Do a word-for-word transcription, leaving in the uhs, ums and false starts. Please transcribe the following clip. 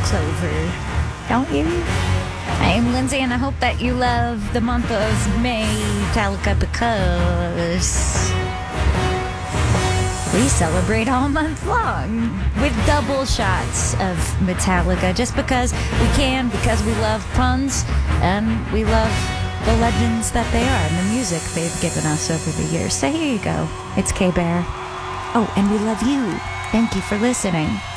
October, don't you? I am Lindsay, and I hope that you love the month of May, Metallica, because we celebrate all month long with double shots of Metallica, just because we can, because we love puns, and we love the legends that they are and the music they've given us over the years. So here you go. It's K-Bear. Oh, and we love you. Thank you for listening.